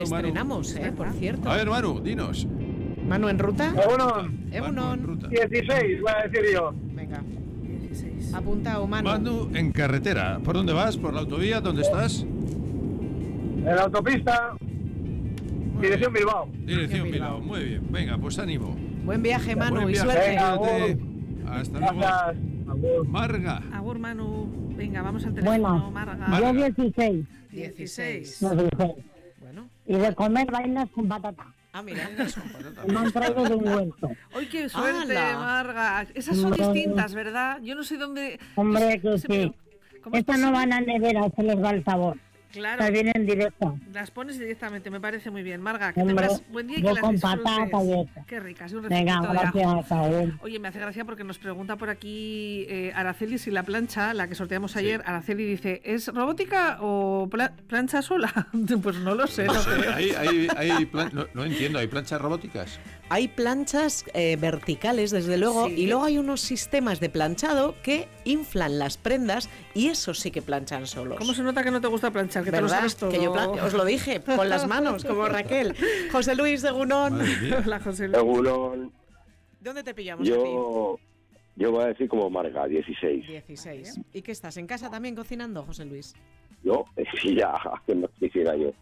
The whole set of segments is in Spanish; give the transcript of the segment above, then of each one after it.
Estrenamos, por cierto. A ver, Manu, dinos. ¿Manu en ruta? Egunon. 16, voy a decir yo. Venga. 16. Apuntado, Manu. Manu en carretera. ¿Por dónde vas? ¿Por la autovía? ¿Dónde estás? En la autopista, dirección Bilbao. Dirección Bilbao. Muy bien. Venga, pues ánimo. Buen viaje, Manu, Buen y viaje. suerte. Venga, Cuídate. Hasta luego. Gracias. Agur. Marga. Agur, Manu. Venga, vamos al teléfono, Bueno, Marga. yo 16, 16. no 16. Bueno. Y de comer vainas con patata. Ah, mira. Me han traído de un huerto. ¡Ay, qué suerte, ¡Hala! Marga! Esas son Hombre. distintas, ¿verdad? Yo no sé dónde... Hombre, que Sí, pero sí. ¿cómo es Estas no posible? van a nevera, se les va el sabor. Claro, Se vienen directo. las pones directamente, me parece muy bien. Marga, que Hombre, tengas buen día y yo que las con disfrutes. patata y eso. Qué ricas, y un Venga, refresquito de ajo. gracias, Saúl. Oye, me hace gracia porque nos pregunta por aquí Araceli si la plancha, la que sorteamos ayer, Araceli dice, ¿es robótica o plancha sola? Pues no lo sé, no creo. No entiendo, ¿hay planchas robóticas? Hay planchas verticales, desde luego, Sí. y luego hay unos sistemas de planchado que inflan las prendas y eso sí que planchan solos. ¿Cómo se nota que no te gusta planchar? Que te lo ¿Verdad? sabes todo. Que yo os lo dije, con las manos, como Raquel. José Luis de Gunón. Madre mía. Hola, José Luis. Egunon, ¿Dónde te pillamos a yo voy a decir como Marga, 16. ti? 16. ¿Y qué estás? ¿En casa también cocinando, José Luis? Yo, sí, ya, que no quisiera yo.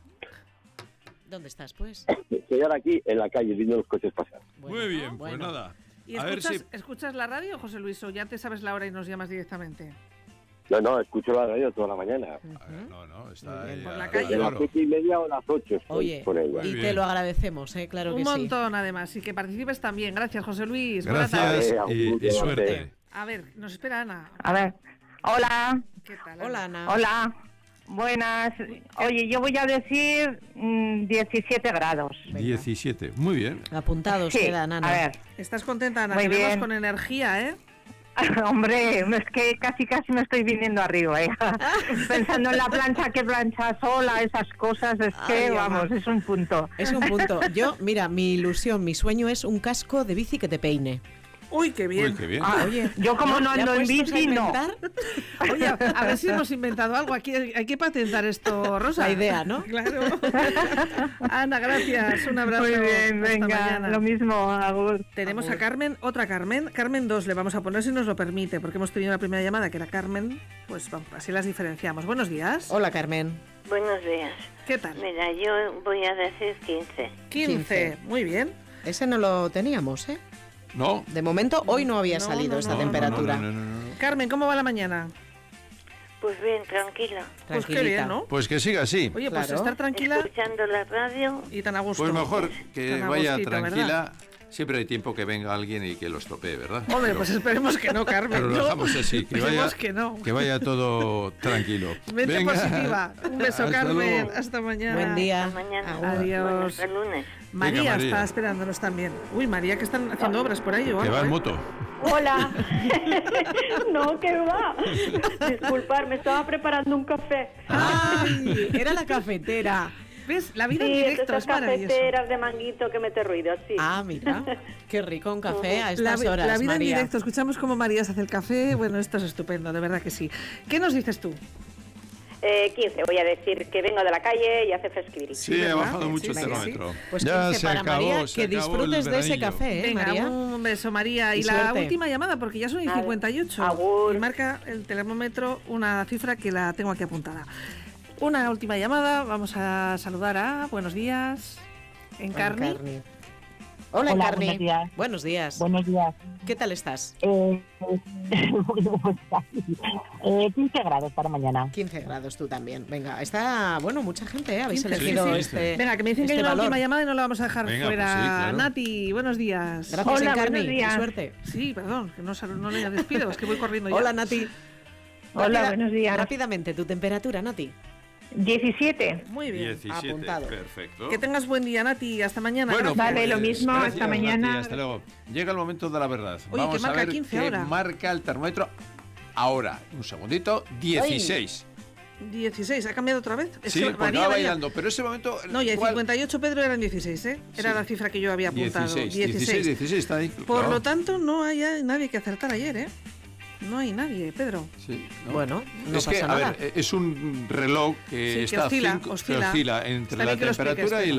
¿Dónde estás, pues? Estoy ahora aquí en la calle viendo los coches pasar. Bueno, Muy bien, bueno. pues nada. ¿Y A ver escuchas la radio, José Luis, o ya te sabes la hora y nos llamas directamente? No, escucho la radio toda la mañana. No, está Muy bien, ahí, por la ah, calle. De las claro. 7:30 o las 8 estoy Oye, con ella. Muy y bien. te lo agradecemos, claro Un que sí. montón, además, y que participes también. Gracias, José Luis. Buenas Gracias tardes. y suerte. A ver, nos espera Ana. A ver, hola, ¿Qué tal? Hola, Ana. hola, buenas. Oye, yo voy a decir 17 grados. Venga. 17, muy bien. Apuntados Sí, quedan, Ana. a ver, ¿Estás contenta, Ana? Muy Te vemos bien. con energía, ¿eh? hombre, es que casi me estoy viniendo arriba, ¿eh? Pensando en la plancha, que plancha sola, esas cosas, es que, Ay, vamos, ama. es un punto. Es un punto. Yo, mira, mi ilusión, mi sueño es un casco de bici que te peine. Uy, qué bien. Uy, qué bien. Ah, Oye, yo como no ¿ya ando en puestos a bici, no. inventar? Oye, a ver si hemos inventado algo. Aquí hay que patentar esto, Rosa. La idea, ¿no? Claro. Ana, gracias. Un abrazo. Muy bien, Hasta venga, mañana. lo mismo, Agur. Tenemos Agur. a Carmen, otra Carmen. Carmen 2 le vamos a poner si nos lo permite, porque hemos tenido la primera llamada que era Carmen. Pues vamos, así las diferenciamos. Buenos días. Hola, Carmen. Buenos días. ¿Qué tal? Mira, yo voy a decir 15. 15. Muy bien. Ese no lo teníamos, ¿eh? No. De momento, hoy no había No, salido no, esta no, temperatura. No. Carmen, ¿cómo va la mañana? Pues bien, tranquila. Pues qué Tranquilita. bien, ¿no? Pues que siga así. Oye, pues Claro. estar tranquila Escuchando la radio. y tan a gusto. Pues mejor que Tan a vaya gustito, tranquila. ¿verdad? Siempre hay tiempo que venga alguien y que lo estropee, ¿verdad? Hombre, Pero- pues esperemos que no, Carmen. pero lo Yo- dejamos así, que vaya, esperemos que no. que vaya todo tranquilo. Mente Venga. positiva. Un beso, Hasta Carmen. luego. Hasta mañana. Buen día. Hasta mañana. Agur. Adiós. Bueno, hasta el lunes. María, Venga, María. está esperándonos también. Uy, María, que están haciendo obras por ahí o Que algo, va en ¿eh? moto. Hola. No, ¿qué va? Disculpar, me estaba preparando un café. ¡Ay! Era la cafetera. ¿Ves? La vida Sí, en es de directo esas es maravilloso. cafeteras de manguito que mete ruido, sí. Ah, mira. Qué rico un café a La, estas horas, la vida María. en directo, escuchamos cómo María se hace el café. Bueno, esto es estupendo, de verdad que sí. ¿Qué nos dices tú? 15, voy a decir que vengo de la calle y hace fresquito. Sí, ha ¿verdad? bajado mucho Sí, el sí, termómetro. Pues ya 15 se para acabó, María, se que acabó disfrutes el de ese veranillo. café, Venga, María. un beso, María. Y Y la suerte. última llamada, porque ya son y Vale. 58. Agur. Y marca el termómetro una cifra que la tengo aquí apuntada. Una última llamada. Vamos a saludar a... Buenos días. Encarni. Encarni. Hola, Hola, Encarni. buenos días. Buenos días. Buenos días. ¿Qué tal estás? 15 grados para mañana. 15 grados tú también. Venga, está... Bueno, mucha gente, ¿eh? Habéis 15, elegido sí, sí. este Venga, que me dicen que hay este una valor. última llamada y no la vamos a dejar Venga, fuera. pues sí, claro. Nati, buenos días. Gracias, Hola, Encarni. buenos días. Y suerte. Sí, perdón, que no le despido, es que voy corriendo ya. Hola, Nati. Hola, buenos días. Rápidamente, tu temperatura, Nati. 17. Muy bien. 17, apuntado. perfecto. Que tengas buen día, Nati. Hasta mañana. Bueno, Gracias. Vale, lo mismo, gracias, hasta mañana. Nati, hasta luego. Llega el momento de la verdad. Oye, Vamos que marca a ver 15 qué ahora. marca el termómetro ahora. Un segundito, 16. 16, ¿ha cambiado otra vez? Es Sí, que porque varía, va varía. bailando, pero ese momento... No, y el igual- 58, Pedro, eran 16, ¿eh? Era Sí. la cifra que yo había apuntado. 16, está ahí. Por claro. lo tanto, no hay nadie que acertar ayer, ¿eh? No hay nadie, Pedro. Sí, ¿no? Bueno, no es que, pasa a nada. ver, es un reloj que Sí, que está oscila oscila entre Está la bien que lo temperatura expliques, y